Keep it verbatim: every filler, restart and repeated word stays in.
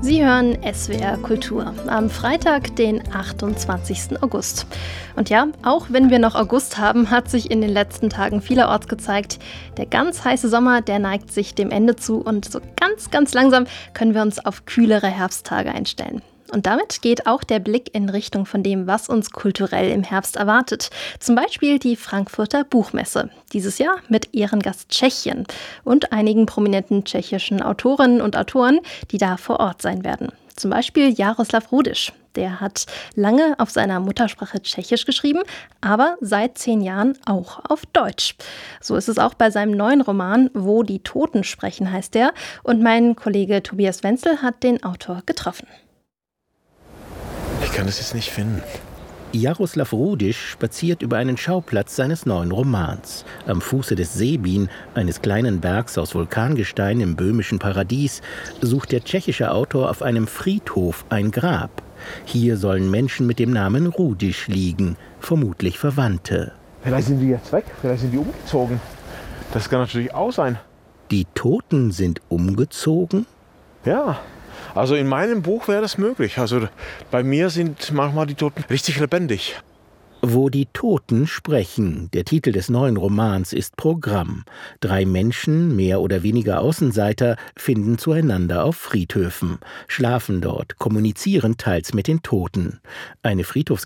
Sie hören S W R Kultur am Freitag, den achtundzwanzigsten August. Und ja, auch wenn wir noch August haben, hat sich in den letzten Tagen vielerorts gezeigt, der ganz heiße Sommer, der neigt sich dem Ende zu und so ganz, ganz langsam können wir uns auf kühlere Herbsttage einstellen. Und damit geht auch der Blick in Richtung von dem, was uns kulturell im Herbst erwartet. Zum Beispiel die Frankfurter Buchmesse. Dieses Jahr mit Ehrengast Tschechien und einigen prominenten tschechischen Autorinnen und Autoren, die da vor Ort sein werden. Zum Beispiel Jaroslav Rudiš. Der hat lange auf seiner Muttersprache Tschechisch geschrieben, aber seit zehn Jahren auch auf Deutsch. So ist es auch bei seinem neuen Roman Wo die Toten sprechen, heißt er. Und mein Kollege Tobias Wenzel hat den Autor getroffen. Ich kann das jetzt nicht finden. Jaroslav Rudiš spaziert über einen Schauplatz seines neuen Romans. Am Fuße des Sebin, eines kleinen Bergs aus Vulkangestein im böhmischen Paradies, sucht der tschechische Autor auf einem Friedhof ein Grab. Hier sollen Menschen mit dem Namen Rudiš liegen, vermutlich Verwandte. Vielleicht sind die jetzt weg, vielleicht sind die umgezogen. Das kann natürlich auch sein. Die Toten sind umgezogen? Ja. Also in meinem Buch wäre das möglich. Also bei mir sind manchmal die Toten richtig lebendig. Wo die Toten sprechen. Der Titel des neuen Romans ist Programm. Drei Menschen, mehr oder weniger Außenseiter, finden zueinander auf Friedhöfen, schlafen dort, kommunizieren teils mit den Toten. Eine Friedhofs